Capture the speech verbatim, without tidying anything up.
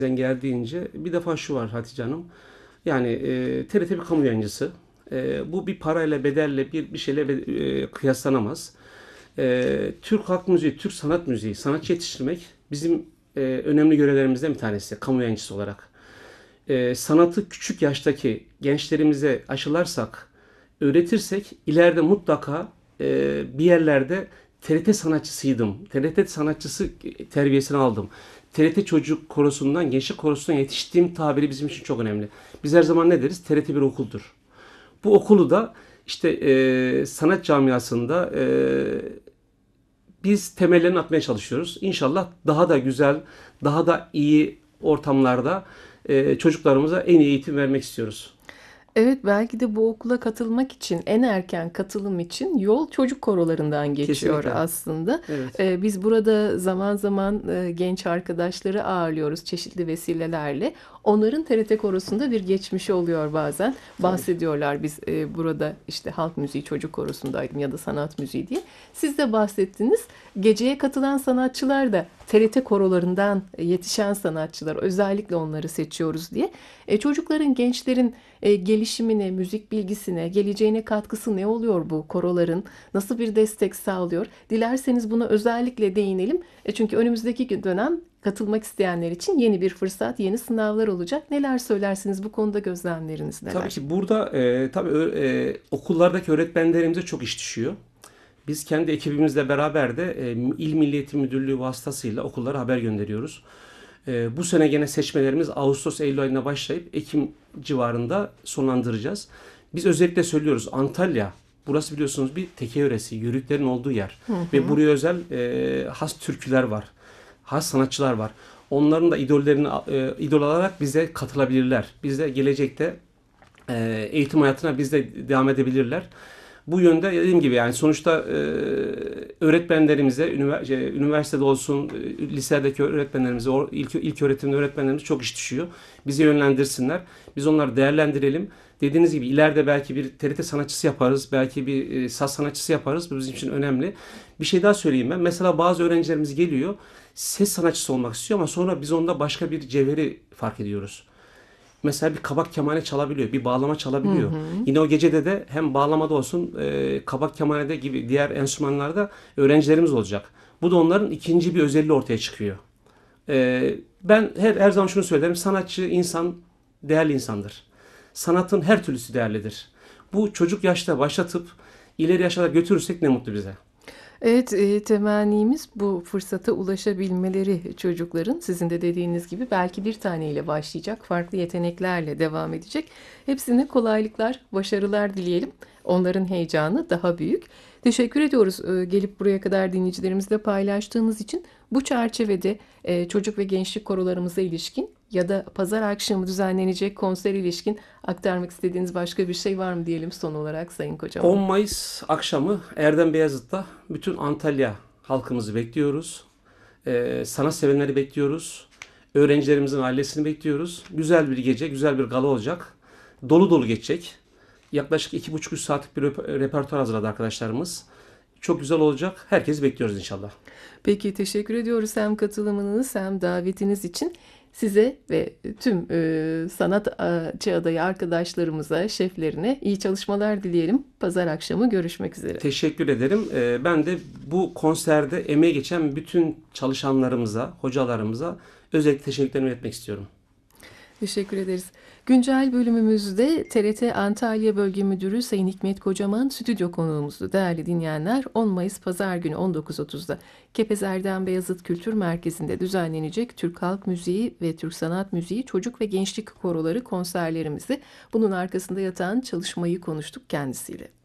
geldiğince bir defa şu var Hatice Hanım. Yani e, T R T bir kamu yayıncısı. E, bu bir parayla, bedelle, bir bir şeyle e, kıyaslanamaz. E, Türk halk müziği, Türk sanat müziği, sanatçı yetiştirmek bizim e, önemli görevlerimizden bir tanesi kamu yayıncısı olarak. E, sanatı küçük yaştaki gençlerimize aşılarsak, öğretirsek ileride mutlaka e, bir yerlerde T R T sanatçısıydım. T R T sanatçısı terbiyesini aldım. T R T çocuk korosundan, gençlik korosundan yetiştiğim tabiri bizim için çok önemli. Biz her zaman ne deriz? T R T bir okuldur. Bu okulu da işte e, sanat camiasında e, biz temellerini atmaya çalışıyoruz. İnşallah daha da güzel, daha da iyi ortamlarda e, çocuklarımıza en iyi eğitim vermek istiyoruz. Evet, belki de bu okula katılmak için en erken katılım için yol çocuk korolarından geçiyor Kesinlikle. aslında. Evet. Ee, biz burada zaman zaman e, genç arkadaşları ağırlıyoruz çeşitli vesilelerle. Onların T R T korosunda bir geçmişi oluyor bazen. Tabii ki. Bahsediyorlar biz e, burada işte halk müziği çocuk korosundaydım ya da sanat müziği diye. Siz de bahsettiniz. Geceye katılan sanatçılar da T R T korolarından yetişen sanatçılar. Özellikle onları seçiyoruz diye. E, çocukların, gençlerin e, gelişimine, müzik bilgisine, geleceğine katkısı ne oluyor bu koroların? Nasıl bir destek sağlıyor? Dilerseniz buna özellikle değinelim. E, çünkü önümüzdeki dönem katılmak isteyenler için yeni bir fırsat, yeni sınavlar olacak. Neler söylersiniz bu konuda, gözlemleriniz Tabii neler? ki burada e, tabii ö- e, okullardaki öğretmenlerimize çok iş düşüyor. Biz kendi ekibimizle beraber de e, İl Milli Eğitim Müdürlüğü vasıtasıyla okullara haber gönderiyoruz. E, bu sene gene seçmelerimiz Ağustos-Eylül ayına başlayıp Ekim civarında sonlandıracağız. Biz özellikle söylüyoruz Antalya, burası biliyorsunuz bir teke yöresi, yörüklerin olduğu yer. Hı Ve hı. buraya özel e, has türküler var, has sanatçılar var. Onların da idollerini e, idol alarak bize katılabilirler. Biz de gelecekte e, eğitim hayatına biz de devam edebilirler. Bu yönde dediğim gibi yani sonuçta e, öğretmenlerimize ünivers- şey, üniversitede olsun, e, lisedeki öğretmenlerimize, or- ilk, ilk öğretimde öğretmenlerimize çok iş düşüyor. Bizi yönlendirsinler. Biz onları değerlendirelim. Dediğiniz gibi ileride belki bir T R T sanatçısı yaparız. Belki bir e, saz sanatçısı yaparız. Bu bizim için önemli. Bir şey daha söyleyeyim ben. Mesela bazı öğrencilerimiz geliyor. Ses sanatçısı olmak istiyor ama sonra biz onda başka bir cevheri fark ediyoruz. Mesela bir kabak kemane çalabiliyor, bir bağlama Hı çalabiliyor. hı. Yine o gecede de hem bağlamada olsun, e, kabak kemanede gibi diğer enstrümanlarda öğrencilerimiz olacak. Bu da onların ikinci bir özelliği ortaya çıkıyor. E, ben her, her zaman şunu söylerim, sanatçı insan değerli insandır. Sanatın her türlüsü değerlidir. Bu çocuk yaşta başlatıp ileri yaşlara götürürsek ne mutlu bize. Evet, e, temennimiz bu fırsata ulaşabilmeleri çocukların. Sizin de dediğiniz gibi belki bir taneyle başlayacak, farklı yeteneklerle devam edecek. Hepsine kolaylıklar, başarılar dileyelim. Onların heyecanı daha büyük. Teşekkür ediyoruz e, gelip buraya kadar dinleyicilerimizle paylaştığınız için. Bu çerçevede e, çocuk ve gençlik korolarımıza ilişkin ya da pazar akşamı düzenlenecek konser ilişkin aktarmak istediğiniz başka bir şey var mı diyelim son olarak Sayın on Kocaman. Mayıs akşamı Erdem Beyazıt'ta bütün Antalya halkımızı bekliyoruz. Ee, sanat sevenleri bekliyoruz. Öğrencilerimizin ailesini bekliyoruz. Güzel bir gece, güzel bir gala olacak. Dolu dolu geçecek. Yaklaşık iki buçuk üç saatlik bir röp- repertuar hazırladı arkadaşlarımız. Çok güzel olacak. Herkesi bekliyoruz inşallah. Peki, teşekkür ediyoruz hem katılımınız hem davetiniz için. Size ve tüm e, sanatçı adayı arkadaşlarımıza, şeflerine iyi çalışmalar dileyelim. Pazar akşamı görüşmek üzere. Teşekkür ederim. Ee, ben de bu konserde emeği geçen bütün çalışanlarımıza, hocalarımıza özellikle teşekkürlerimi etmek istiyorum. Teşekkür ederiz. Güncel bölümümüzde T R T Antalya Bölge Müdürü Sayın Hikmet Kocaman stüdyo konuğumuzdu. Değerli dinleyenler, on Mayıs Pazar günü on dokuz otuzda Kepez Erdem Beyazıt Kültür Merkezi'nde düzenlenecek Türk Halk Müziği ve Türk Sanat Müziği Çocuk ve Gençlik Koroları konserlerimizi, bunun arkasında yatan çalışmayı konuştuk kendisiyle.